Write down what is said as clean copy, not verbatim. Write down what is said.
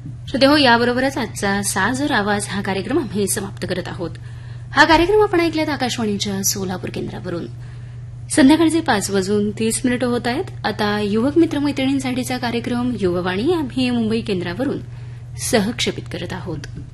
श्रोतेहो, याबरोबरच आजचा साजर आवाज हा कार्यक्रम आम्ही समाप्त करत आहोत. हा कार्यक्रम आपण ऐकल्यात आकाशवाणीच्या सोलापूर केंद्रावरून. संध्याकाळचे 5:30 होत आहेत. आता युवक मित्रमैत्रिणींसाठीचा कार्यक्रम युववाणी आम्ही मुंबई केंद्रावरून सहक्षेपित करत आहोत.